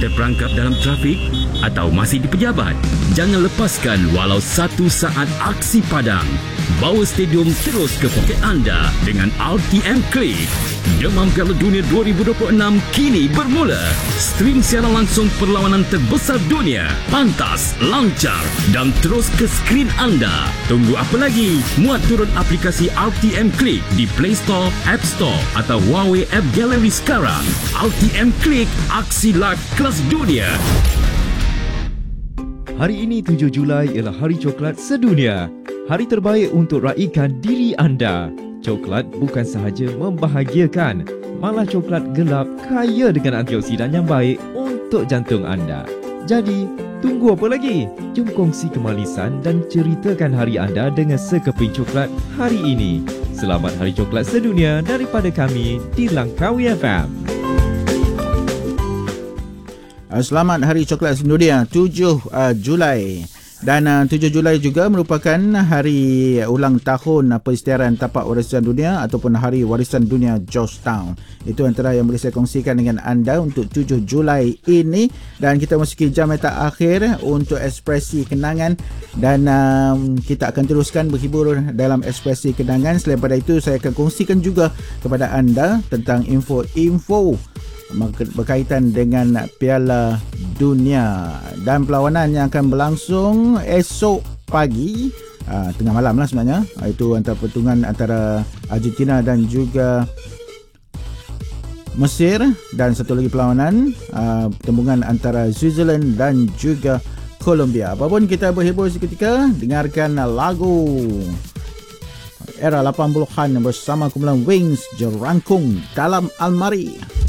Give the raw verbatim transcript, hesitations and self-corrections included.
terperangkap dalam trafik atau masih di pejabat? Jangan lepaskan walau satu saat aksi padang. Bawa stadium terus ke poket anda dengan R T M Click. Demam Piala Dunia dua ribu dua puluh enam kini bermula. Stream siaran langsung perlawanan terbesar dunia. Pantas, lancar dan terus ke skrin anda. Tunggu apa lagi? Muat turun aplikasi R T M Click di Play Store, App Store atau Huawei App Gallery sekarang. R T M Click, aksi live kelas dunia. Hari ini tujuh Julai ialah Hari Coklat Sedunia. Hari terbaik untuk raikan diri anda. Coklat bukan sahaja membahagiakan, malah coklat gelap kaya dengan antioksidan yang baik untuk jantung anda. Jadi, tunggu apa lagi? Jom kongsi kemalisan dan ceritakan hari anda dengan sekeping coklat hari ini. Selamat Hari Coklat Sedunia daripada kami di Langkawi F M. Selamat Hari Coklat Sedunia tujuh Julai. Dan uh, tujuh Julai juga merupakan hari ulang tahun uh, Peristiaran Tapak Warisan Dunia ataupun Hari Warisan Dunia Georgetown. Itu antara yang boleh saya kongsikan dengan anda untuk tujuh Julai ini. Dan kita masuki jam yang akhir untuk ekspresi kenangan. Dan um, kita akan teruskan berhibur dalam ekspresi kenangan. Selain pada itu, saya akan kongsikan juga kepada anda tentang info-info berkaitan dengan Piala Dunia dan perlawanan yang akan berlangsung esok pagi, uh, tengah malam lah sebenarnya. Uh, itu antara pertandingan antara Argentina dan juga Mesir, dan satu lagi perlawanan uh, pertandingan antara Switzerland dan juga Colombia. Apapun, kita berhibur seketika, dengarkan lagu era lapan puluhan bersama kumpulan Wings, Jerangkung Dalam Almari.